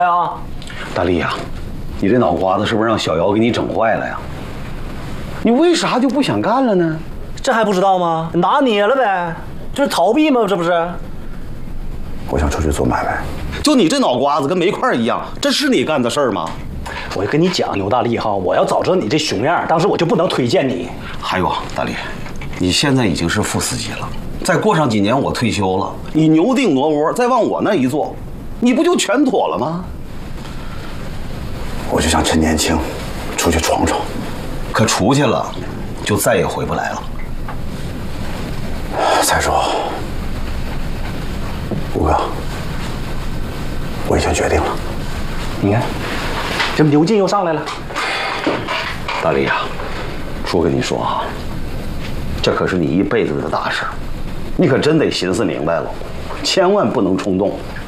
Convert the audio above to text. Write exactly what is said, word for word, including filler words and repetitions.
啊， 大力呀，你这脑瓜子是不是让小姚给你整坏了呀？你为啥就不想干了呢？ 这还不知道吗？拿捏了呗，这是逃避吗？这不是？ 我想出去做买卖。 就你这脑瓜子跟煤块一样，这是你干的事儿吗？ 我就跟你讲，牛大力哈，我要早知道你这熊样，当时我就不能推荐你。 还有啊，大力，你现在已经是副司机了，再过上几年我退休了，你牛腚挪窝，再往我那一坐，你不就全妥了吗？ 我就想趁年轻，出去闯闯。 可出去了，就再也回不来了。 再说，吴哥，我已经决定了。 你看，这牛劲又上来了。 大力呀，叔跟你说啊，这可是你一辈子的大事，你可真得寻思明白了，千万不能冲动。